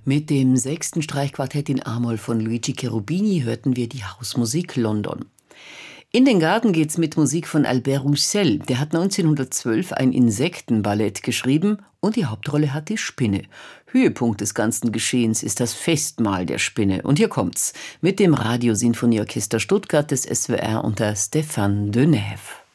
Mit dem sechsten Streichquartett in A-Moll von Luigi Cherubini hörten wir die Hausmusik London. In den Garten geht's mit Musik von Albert Roussel. Der hat 1912 ein Insektenballett geschrieben und die Hauptrolle hat die Spinne. Höhepunkt des ganzen Geschehens ist das Festmahl der Spinne. Und hier kommt's mit dem Radiosinfonieorchester Stuttgart des SWR unter Stéphane Denève.